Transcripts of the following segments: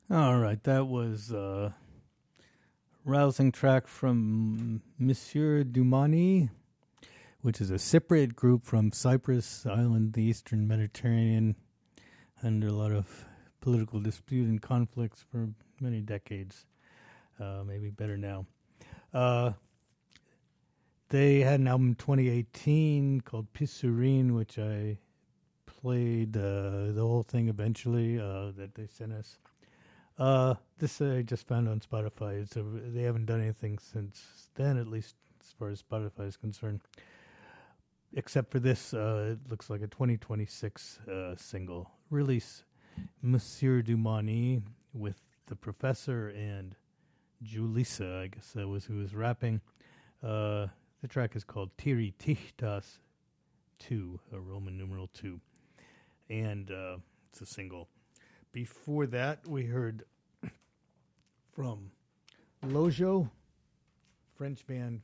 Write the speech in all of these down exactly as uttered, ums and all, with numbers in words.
All right, that was a rousing track from Monsieur Dumani, which is a Cypriot group from Cyprus Island, the Eastern Mediterranean, under a lot of political dispute and conflicts for many decades. Uh, maybe better now. Uh, they had an album in twenty eighteen called Pisurin, which I played uh, the whole thing eventually uh, that they sent us. Uh, this I just found on Spotify. It's a, they haven't done anything since then, at least as far as Spotify is concerned. Except for this, uh, it looks like a twenty twenty-six uh, single release. Monsieur Dumani with the Professor and Julissa, I guess that was who was rapping. Uh, the track is called Tiri Tichtas two, a Roman numeral two. And uh, it's a single. Before that, we heard from Lojo, French band,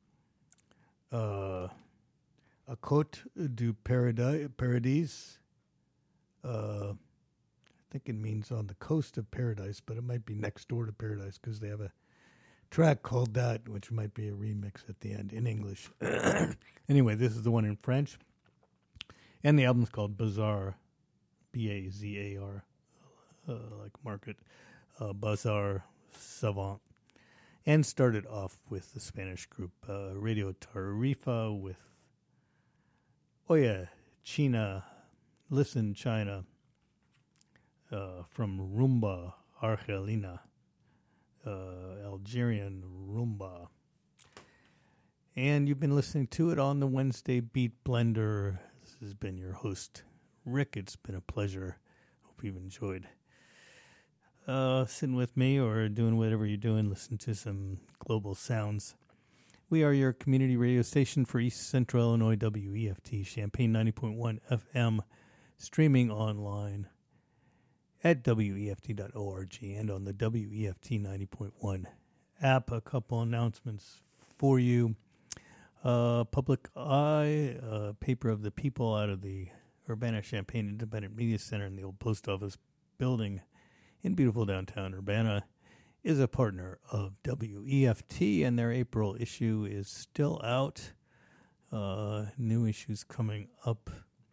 uh, A Côte du Paradis. Paradis. Uh, I think it means on the coast of paradise, but it might be next door to paradise because they have a track called that, which might be a remix at the end in English. Anyway, this is the one in French. And the album's called Bazaar, B A Z A R, uh, like market, uh, Bazaar Savant. And started off with the Spanish group uh, Radio Tarifa with Oye, China, Listen, China, uh, from Rumba, Argelina, uh, Algerian Rumba. And you've been listening to it on the Wednesday Beat Blender. This has been your host, Rick. It's been a pleasure. Hope you've enjoyed uh, sitting with me or doing whatever you're doing, listen to some global sounds. We are your community radio station for East Central Illinois, W E F T, Champaign ninety point one F M, streaming online at W E F T dot org and on the W E F T ninety point one app. A couple announcements for you. Uh, Public Eye, uh, paper of the people out of the Urbana-Champaign Independent Media Center in the old post office building in beautiful downtown Urbana, is a partner of W E F T, and their April issue is still out. Uh, new issues coming up.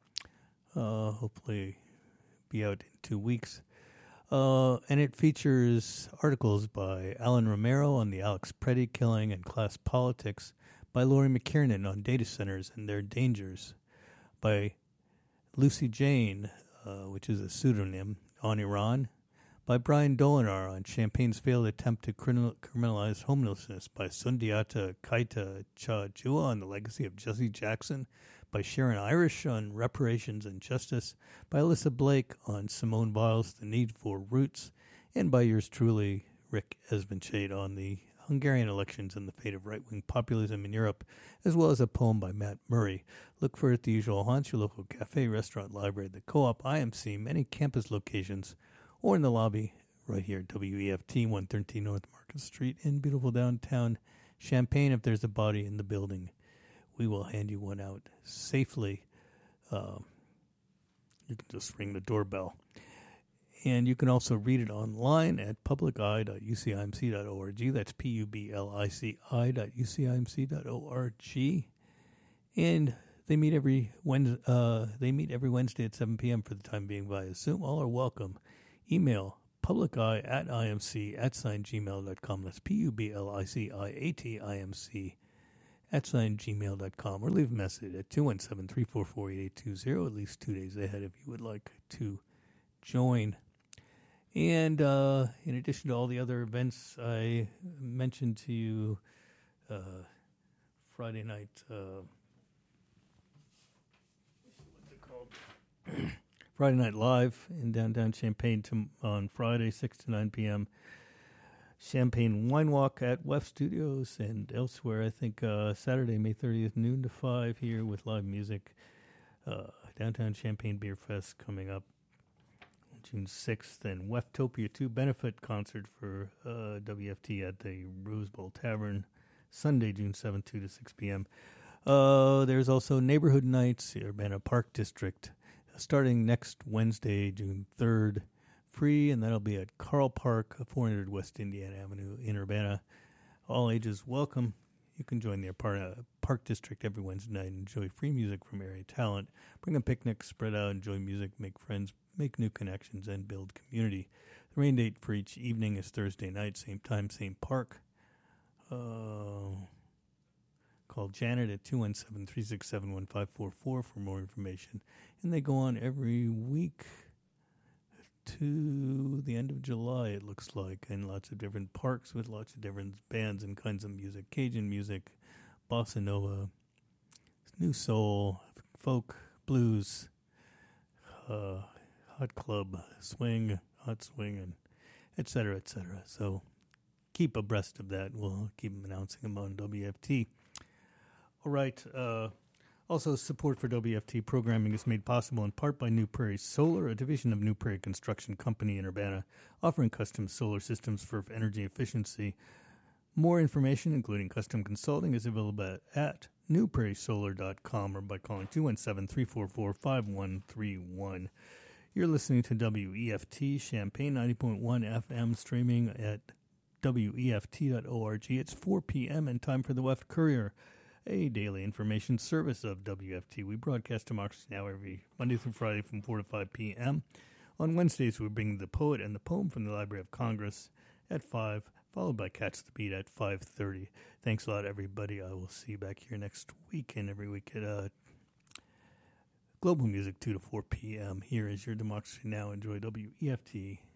Uh, hopefully be out in two weeks. Uh, and it features articles by Alan Romero on the Alex Preddy killing and class politics, by Laurie McKiernan on data centers and their dangers, by Lucy Jane, uh, which is a pseudonym, on Iran, by Brian Dolinar on Champaign's failed attempt to criminal- criminalize homelessness, by Sundiata Kaita Cha Jua on the legacy of Jesse Jackson, by Sharon Irish on reparations and justice, by Alyssa Blake on Simone Biles' The Need for Roots, and by yours truly, Rick Esbenshade, on the Hungarian elections and the fate of right-wing populism in Europe, as well as a poem by Matt Murray. Look for it at the usual haunts, your local cafe, restaurant, library, the co-op, I M C, many campus locations, or in the lobby right here at W E F T, one thirteen North Market Street in beautiful downtown Champaign. If there's a body in the building, we will hand you one out safely. Uh, you can just ring the doorbell. And you can also read it online at public eye dot U C I M C dot org. That's P U B L I C I dot U C I M C dot org. And they meet every Wednesday, uh, they meet every Wednesday at seven p.m. for the time being via Zoom. All are welcome. Email publiceye at imc at sign gmail dot com. That's P U B L I C I A T I M C at sign gmail dot com. Or leave a message at two one seven, three four four, eight eight two zero, at least two days ahead if you would like to join. And uh, in addition to all the other events I mentioned to you, uh, Friday night, uh, what's it called? Friday Night Live in downtown Champaign to, on Friday, six to nine p.m. Champaign Wine Walk at W E F Studios and elsewhere. I think uh, Saturday, May thirtieth, noon to five here with live music. Uh, downtown Champaign Beer Fest coming up June sixth, and Weftopia two benefit concert for uh, W F T at the Rose Bowl Tavern, Sunday, June seventh, two to six p.m. Uh, there's also Neighborhood Nights, Urbana Park District, starting next Wednesday, June third, free, and that'll be at Carl Park, four hundred West Indiana Avenue in Urbana. All ages welcome. You can join the Park, uh, Park District every Wednesday night and enjoy free music from area talent. Bring a picnic, spread out, enjoy music, make friends, make new connections, and build community. The rain date for each evening is Thursday night, same time, same park. Uh, call Janet at two one seven, three six seven, one five four four for more information. And they go on every week to the end of July, it looks like, and lots of different parks with lots of different bands and kinds of music. Cajun music, bossa nova, new soul, folk, blues, uh, hot club, swing, hot swing, and et cetera, et cetera. So keep abreast of that. We'll keep announcing them on W F T. All right. Uh, also, support for W F T programming is made possible in part by New Prairie Solar, a division of New Prairie Construction Company in Urbana, offering custom solar systems for energy efficiency. More information, including custom consulting, is available at new prairie solar dot com or by calling two one seven, three four four, five one three one. You're listening to W E F T Champaign ninety point one F M, streaming at W E F T dot org. It's four p.m. and time for the Weft Courier, a daily information service of W F T. We broadcast Democracy Now! Every Monday through Friday from four to five p.m. On Wednesdays, we bring the poet and the poem from the Library of Congress at five, followed by Catch the Beat at five thirty. Thanks a lot, everybody. I will see you back here next week and every week at uh, Global Music two to four p.m. Here is your Democracy Now! Enjoy W E F T.